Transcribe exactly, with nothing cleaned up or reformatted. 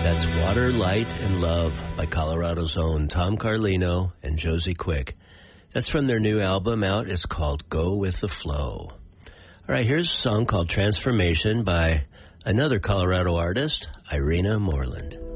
That's Water, Light, and Love by Colorado's own Tom Carlino and Josie Quick. That's from their new album out. It's called Go With The Flow. All right, here's a song called Transformation by another Colorado artist, Irina Moreland.